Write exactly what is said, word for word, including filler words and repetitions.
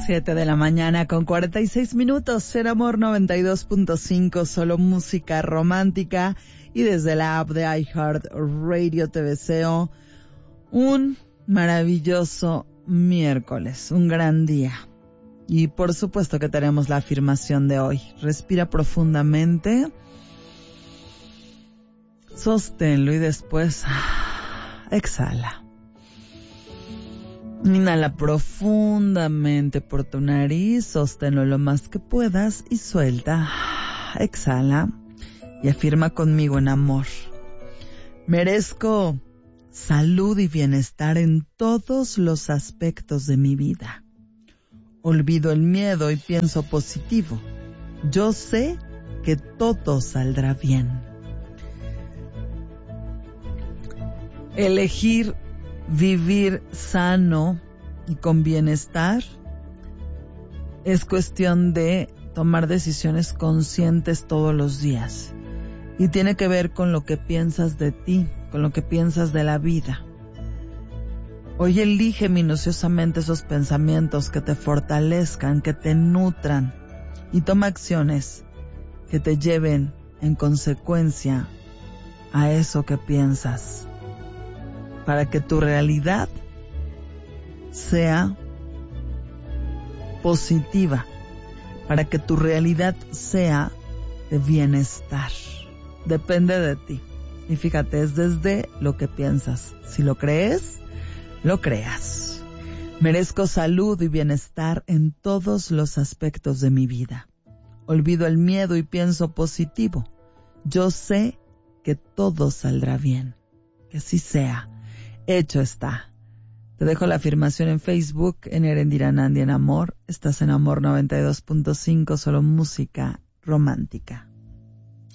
Siete de la mañana con cuarenta y seis minutos en Amor noventa y dos punto cinco, solo música romántica. Y desde la app de iHeartRadio te deseo un maravilloso miércoles, un gran día. Y por supuesto que tenemos la afirmación de hoy. Respira profundamente, sosténlo y después exhala. Inhala profundamente por tu nariz, sosténlo lo más que puedas y suelta. Exhala y afirma conmigo en amor. Merezco salud y bienestar en todos los aspectos de mi vida. Olvido el miedo y pienso positivo. Yo sé que todo saldrá bien. Elegir vivir sano y con bienestar es cuestión de tomar decisiones conscientes todos los días. Y tiene que ver con lo que piensas de ti, con lo que piensas de la vida. Hoy elige minuciosamente esos pensamientos que te fortalezcan, que te nutran, y toma acciones que te lleven en consecuencia a eso que piensas, para que tu realidad sea positiva, para que tu realidad sea de bienestar. Depende de ti. Y fíjate, es desde lo que piensas. Si lo crees, lo creas. Merezco salud y bienestar en todos los aspectos de mi vida. Olvido el miedo y pienso positivo. Yo sé que todo saldrá bien. Que así sea. Hecho está. Te dejo la afirmación en Facebook, en Erendiranandi en Amor. Estás en Amor noventa y dos punto cinco, solo música romántica.